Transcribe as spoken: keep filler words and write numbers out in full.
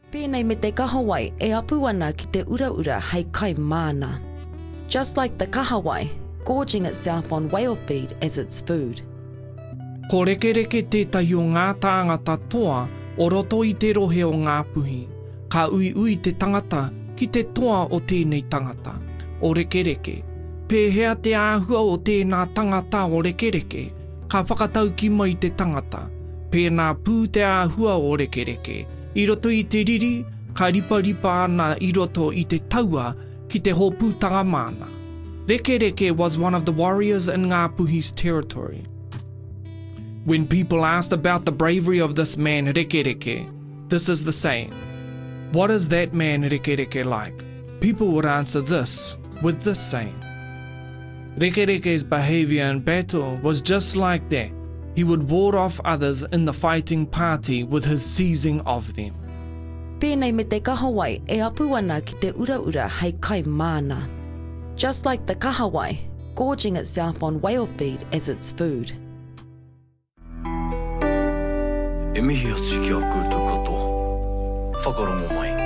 Pēnei me te kahawai e apu ana ki te uraura hei kai mana. Just like the kahawai, gorging itself on whale feed as its food. Ko rekereke tētahi o ngā tāngata toa o roto i te rohe o ngā puhi. Ka ui ui te tangata ki te toa o tēnei tangata. O rekereke, pēhea te āhua o tēnā tangata o rekereke, ka whakatau ki mai te tangata. Pēnā pū te āhua o rekereke. I roto i te riri, ka ripa ripa ana i roto i te taua ki te hōpūtanga mana. Rekereke was one of the warriors in Ngā Puhi's territory. When people asked about the bravery of this man Rekereke, this is the saying. What is that man Rekereke like? People would answer this with this saying. Rekereke's behavior in battle was just like that. He would ward off others in the fighting party with his seizing of them. Pēnei me te kahawai e apu ana ki te uraura hei kai mana. Just like the kahawai, gorging itself on whale feed as its food. E mihi atu ki a koutou katoa. Whakarongo mai.